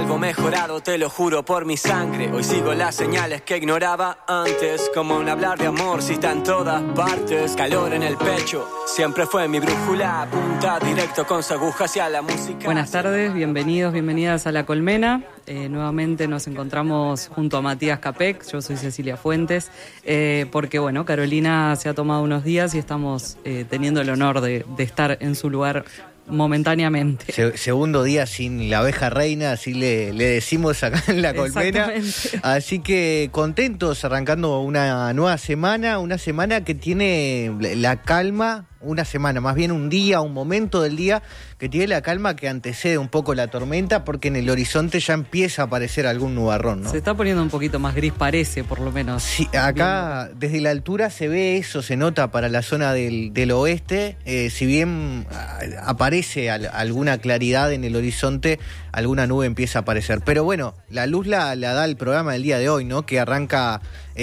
algo mejorado, te lo juro por mi sangre. Hoy sigo las señales que ignoraba antes. Como un hablar de amor si está en todas partes. Calor en el pecho, siempre fue mi brújula. Apunta directo con su aguja hacia la música. Buenas tardes, bienvenidos, bienvenidas a La Colmena. Nuevamente nos encontramos junto a Matías Capek, yo soy Cecilia Fuentes, porque bueno, Carolina se ha tomado unos días y estamos teniendo el honor de estar en su lugar momentáneamente. Segundo día sin la abeja reina, así le decimos acá en La Colmena. Así que contentos, arrancando una nueva semana, una semana que tiene la calma, una semana, más bien un día, un momento del día que tiene la calma que antecede un poco la tormenta, porque en el horizonte ya empieza a aparecer algún nubarrón, ¿no? Se está poniendo un poquito más gris, parece, por lo menos. Sí, acá desde la altura se ve eso, se nota para la zona del oeste, si bien aparece alguna claridad en el horizonte, alguna nube empieza a aparecer. Pero bueno, la luz la da el programa del día de hoy, ¿no? Que arranca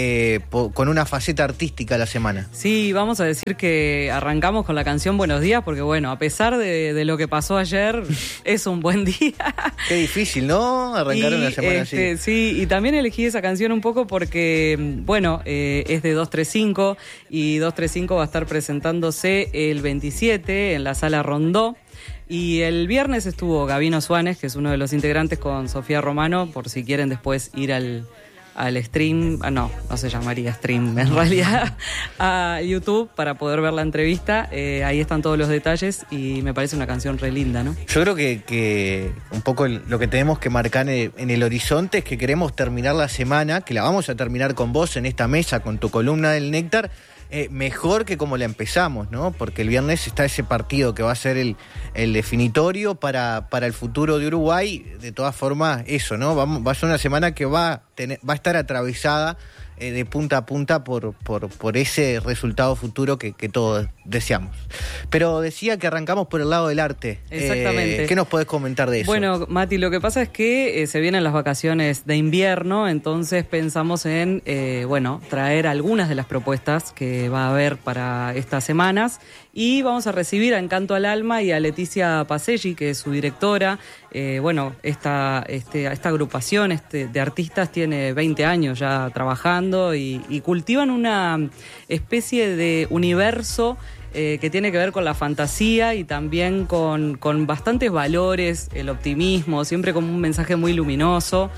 con una faceta artística la semana. Sí, vamos a decir que arrancamos con la canción Buenos Días, porque bueno, a pesar de lo que pasó ayer, es un buen día. Qué difícil, ¿no? Arrancar una semana así. Sí, y también elegí esa canción un poco porque, bueno, es de 235 y 235 va a estar presentándose el 27 en la Sala Rondó. Y el viernes estuvo Gabino Suárez, que es uno de los integrantes, con Sofía Romano, por si quieren después ir al stream, no se llamaría stream en realidad, a YouTube para poder ver la entrevista. Ahí están todos los detalles y me parece una canción re linda, ¿no? Yo creo que un poco lo que tenemos que marcar en el horizonte es que queremos terminar la semana, que la vamos a terminar con vos en esta mesa, con tu columna del Néctar, mejor que como la empezamos, ¿no? Porque el viernes está ese partido que va a ser el definitorio para el futuro de Uruguay. De todas formas, eso, ¿no? Va a ser una semana que va a estar atravesada de punta a punta por ese resultado futuro que todos deseamos. Pero decía que arrancamos por el lado del arte. Exactamente. ¿Qué nos podés comentar de eso? Bueno, Mati, lo que pasa es que se vienen las vacaciones de invierno, entonces pensamos en, traer algunas de las propuestas que va a haber para estas semanas, y vamos a recibir a Encanto al Alma y a Leticia Paselli, que es su directora. Esta agrupación de artistas tiene 20 años ya trabajando y cultivan una especie de universo que tiene que ver con la fantasía y también con bastantes valores, el optimismo, siempre con un mensaje muy luminoso,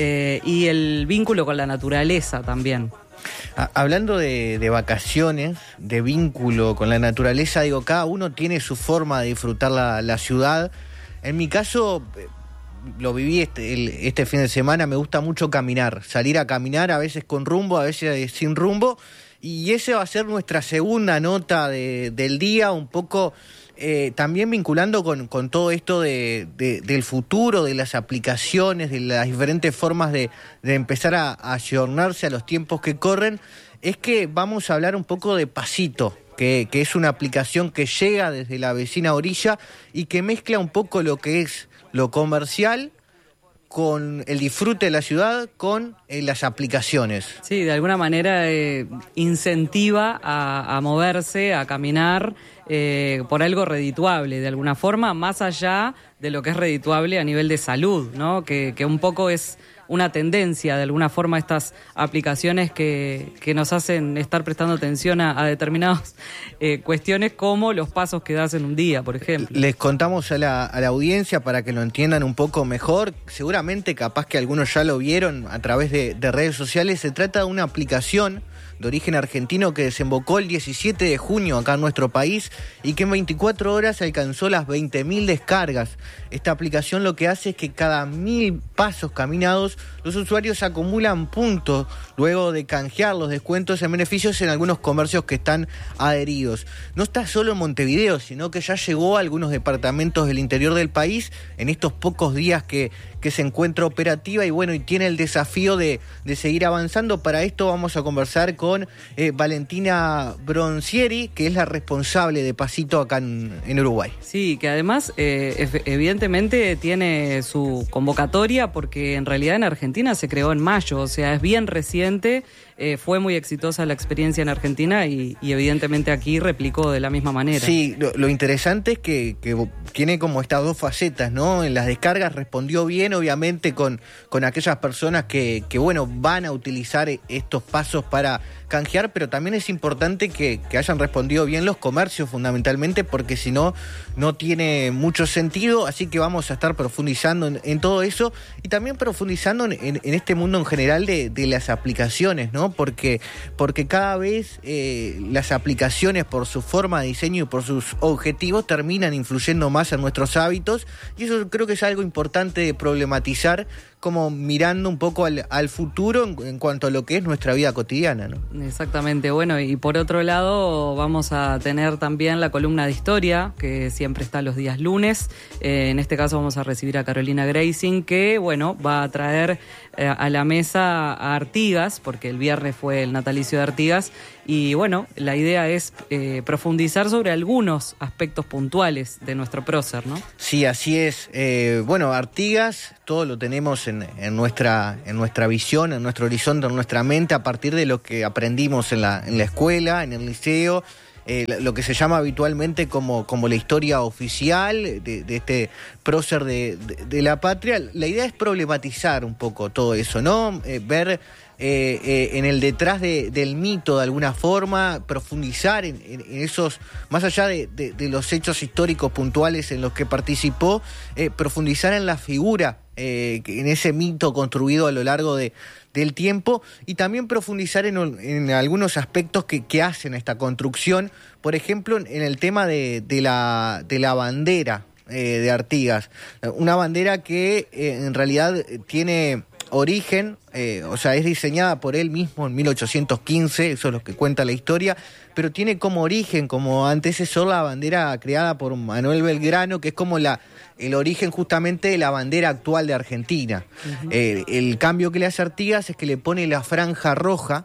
y el vínculo con la naturaleza también. Hablando de vacaciones, de vínculo con la naturaleza, digo, cada uno tiene su forma de disfrutar la ciudad. En mi caso, lo viví este fin de semana, me gusta mucho caminar, salir a caminar, a veces con rumbo, a veces sin rumbo, y esa va a ser nuestra segunda nota del día, un poco también vinculando con todo esto del futuro, de las aplicaciones, de las diferentes formas de empezar a ayornarse a los tiempos que corren. Es que vamos a hablar un poco de Pasito, que es una aplicación que llega desde la vecina orilla y que mezcla un poco lo que es lo comercial con el disfrute de la ciudad, con las aplicaciones. Sí, de alguna manera incentiva a moverse, a caminar por algo redituable, de alguna forma, más allá de lo que es redituable a nivel de salud, ¿no? Que un poco es una tendencia, de alguna forma, estas aplicaciones que nos hacen estar prestando atención a determinadas cuestiones, como los pasos que das en un día, por ejemplo. Les contamos a la audiencia para que lo entiendan un poco mejor. Seguramente, capaz que algunos ya lo vieron a través de redes sociales. Se trata de una aplicación de origen argentino que desembocó el 17 de junio acá en nuestro país y que en 24 horas alcanzó las 20.000 descargas. Esta aplicación lo que hace es que cada 1.000 pasos caminados los usuarios acumulan puntos luego de canjear los descuentos en beneficios en algunos comercios que están adheridos. No está solo en Montevideo, sino que ya llegó a algunos departamentos del interior del país en estos pocos días que se encuentra operativa y tiene el desafío de seguir avanzando. Para esto vamos a conversar con Valentina Broncieri, que es la responsable de Pasito acá en Uruguay. Sí, que además evidentemente tiene su convocatoria, porque en realidad en Argentina se creó en mayo, o sea, es bien reciente fue muy exitosa la experiencia en Argentina y evidentemente aquí replicó de la misma manera. Sí, lo interesante es que tiene como estas dos facetas, ¿no? En las descargas respondió bien, obviamente, con aquellas personas que bueno, van a utilizar estos pasos para canjear, pero también es importante que hayan respondido bien los comercios, fundamentalmente, porque si no, no tiene mucho sentido. Así que vamos a estar profundizando en todo eso y también profundizando en este mundo en general de las aplicaciones, ¿no? Porque cada vez las aplicaciones, por su forma de diseño y por sus objetivos, terminan influyendo más en nuestros hábitos, y eso creo que es algo importante de problematizar, como mirando un poco al futuro en cuanto a lo que es nuestra vida cotidiana, ¿no? Exactamente. Bueno, y por otro lado vamos a tener también la columna de historia, que siempre está los días lunes. En este caso vamos a recibir a Carolina Greising, que bueno, va a traer a la mesa a Artigas, porque el viernes fue el natalicio de Artigas, y bueno, la idea es profundizar sobre algunos aspectos puntuales de nuestro prócer, ¿no? Sí, así es. Bueno, Artigas, todo lo tenemos en nuestra visión, en nuestro horizonte, en nuestra mente, a partir de lo que aprendimos en la escuela, en el liceo, lo que se llama habitualmente como la historia oficial de este prócer de la patria. La idea es problematizar un poco todo eso, ¿no? Ver en el detrás del mito, de alguna forma, profundizar en esos, más allá de los hechos históricos puntuales en los que participó, profundizar en la figura, en ese mito construido a lo largo del tiempo, y también profundizar en algunos aspectos que hacen esta construcción. Por ejemplo, en el tema de la bandera de Artigas, una bandera que en realidad tiene origen, o sea, es diseñada por él mismo en 1815, eso es lo que cuenta la historia, pero tiene como origen, como antecesor, la bandera creada por Manuel Belgrano, que es como el origen justamente de la bandera actual de Argentina. Uh-huh. El cambio que le hace Artigas es que le pone la franja roja,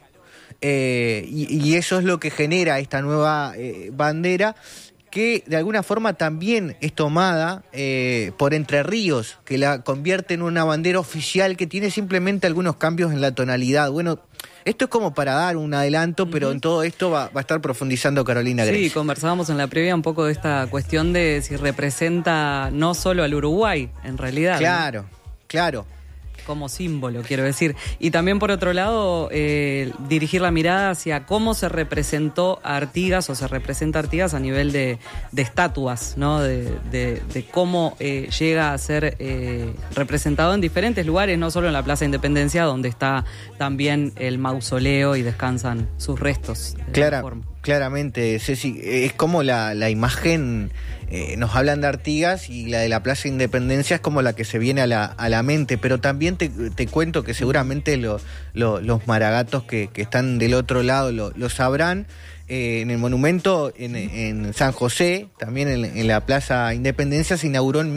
y eso es lo que genera esta nueva bandera, que de alguna forma también es tomada por Entre Ríos, que la convierte en una bandera oficial que tiene simplemente algunos cambios en la tonalidad. Bueno, esto es como para dar un adelanto, pero en todo esto va a estar profundizando Carolina Greising. Sí, conversábamos en la previa un poco de esta cuestión de si representa no solo al Uruguay, en realidad. Claro, ¿no? Claro. Como símbolo, quiero decir. Y también, por otro lado, dirigir la mirada hacia cómo se representó a Artigas, o se representa a Artigas a nivel de estatuas, ¿no? De cómo llega a ser representado en diferentes lugares, no solo en la Plaza Independencia, donde está también el mausoleo y descansan sus restos. Claramente, Ceci, es como la imagen, nos hablan de Artigas, y la de la Plaza Independencia es como la que se viene a la mente, pero también te cuento que seguramente los maragatos que están del otro lado lo sabrán. En el monumento en San José, también en la Plaza Independencia, se inauguró en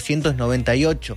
1898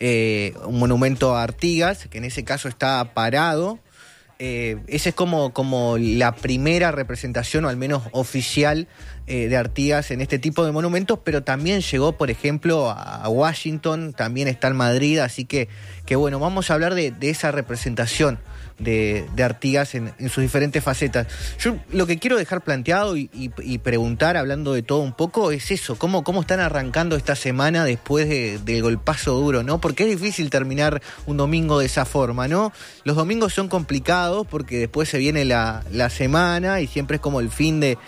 un monumento a Artigas, que en ese caso está parado. Esa es como la primera representación, o al menos oficial, de Artigas en este tipo de monumentos, pero también llegó, por ejemplo, a Washington, también está en Madrid, así que bueno, vamos a hablar de esa representación de Artigas en sus diferentes facetas. Yo lo que quiero dejar planteado y preguntar, hablando de todo un poco, es eso, cómo están arrancando esta semana después del golpazo duro, ¿no? Porque es difícil terminar un domingo de esa forma, ¿no? Los domingos son complicados porque después se viene la semana y siempre es como el fin de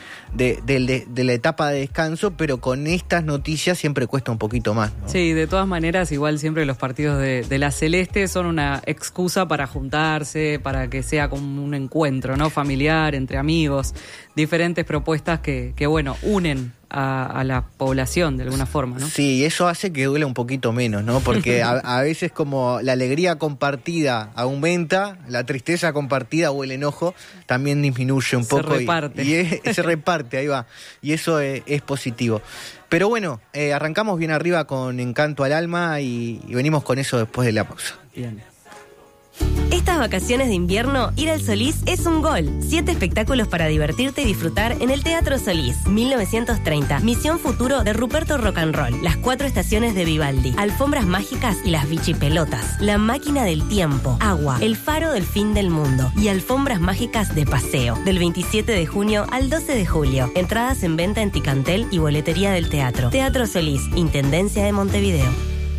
la etapa de descanso, pero con estas noticias siempre cuesta un poquito más, ¿no? Sí, de todas maneras, igual siempre los partidos de la Celeste son una excusa para juntarse, para que sea como un encuentro, ¿no? Familiar, entre amigos, diferentes propuestas que bueno, unen a la población de alguna forma, ¿no? Sí, eso hace que duele un poquito menos, ¿no? Porque a veces como la alegría compartida aumenta, la tristeza compartida o el enojo también disminuye un poco. Se reparte. Y se reparte, ahí va. Y eso es positivo. Pero bueno, arrancamos bien arriba con Encanto al Alma y venimos con eso después de la pausa. Bien. Esta Estas vacaciones de invierno, ir al Solís es un gol. 7 espectáculos para divertirte y disfrutar en el Teatro Solís. 1930, Misión Futuro de Ruperto Rock and Roll. Las 4 estaciones de Vivaldi. Alfombras mágicas y las bichipelotas. La máquina del tiempo. Agua. El faro del fin del mundo. Y alfombras mágicas de paseo. Del 27 de junio al 12 de julio. Entradas en venta en Ticantel y boletería del teatro. Teatro Solís, Intendencia de Montevideo.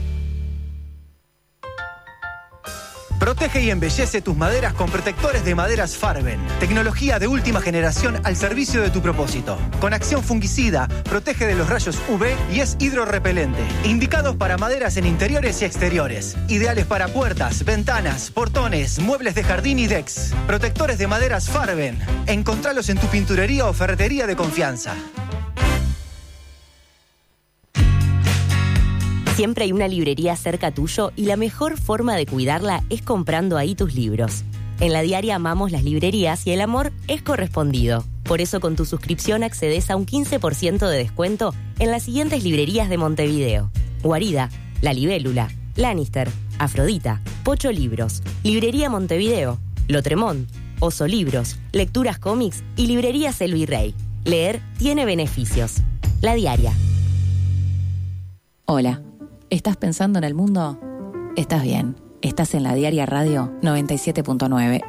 Protege y embellece tus maderas con protectores de maderas Farben. Tecnología de última generación al servicio de tu propósito. Con acción fungicida, protege de los rayos UV y es hidrorrepelente. Indicados para maderas en interiores y exteriores. Ideales para puertas, ventanas, portones, muebles de jardín y decks. Protectores de maderas Farben. Encontralos en tu pinturería o ferretería de confianza. Siempre hay una librería cerca tuyo y la mejor forma de cuidarla es comprando ahí tus libros. En La Diaria amamos las librerías y el amor es correspondido. Por eso con tu suscripción accedes a un 15% de descuento en las siguientes librerías de Montevideo: Guarida, La Libélula, Lannister, Afrodita, Pocho Libros, Librería Montevideo, Lotremont, Oso Libros, Lecturas Cómics y Librerías El Virrey. Leer tiene beneficios. La Diaria. Hola. ¿Estás pensando en el mundo? Estás bien. Estás en La Diaria Radio 97.9.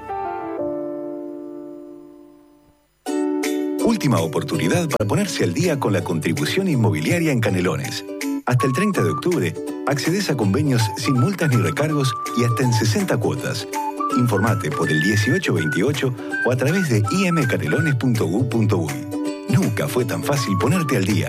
Última oportunidad para ponerse al día con la contribución inmobiliaria en Canelones. Hasta el 30 de octubre, accedes a convenios sin multas ni recargos y hasta en 60 cuotas. Informate por el 1828 o a través de imcanelones.gov.uy. Nunca fue tan fácil ponerte al día.